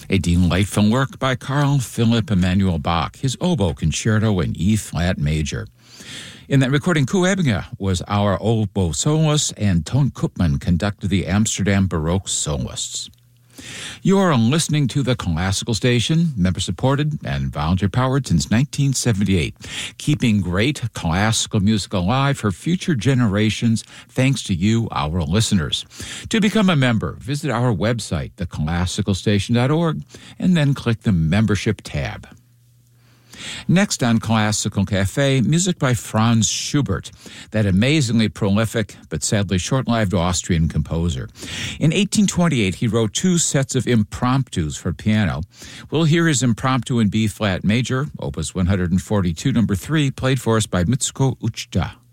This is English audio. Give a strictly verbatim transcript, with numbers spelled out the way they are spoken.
A delightful work by Carl Philipp Emanuel Bach, his oboe concerto in E-flat major. In that recording, Koos Ebbinge was our oboe soloist, and Toon Koopman conducted the Amsterdam Baroque soloists. You are listening to the Classical Station, member-supported and volunteer-powered since nineteen seventy-eight, keeping great classical music alive for future generations thanks to you, our listeners. To become a member, visit our website, the classical station dot org, and then click the Membership tab. Next on Classical Cafe, music by Franz Schubert, that amazingly prolific but sadly short-lived Austrian composer. In eighteen twenty-eight, he wrote two sets of impromptus for piano. We'll hear his impromptu in B-flat major, opus one forty-two, number three, played for us by Mitsuko Uchida.